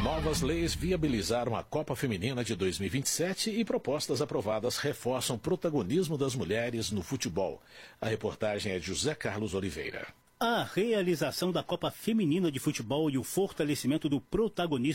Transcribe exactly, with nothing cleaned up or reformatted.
Novas leis viabilizaram a Copa Feminina de dois mil e vinte e sete e propostas aprovadas reforçam o protagonismo das mulheres no futebol. A reportagem é de José Carlos Oliveira. A realização da Copa Feminina de Futebol e o fortalecimento do protagonismo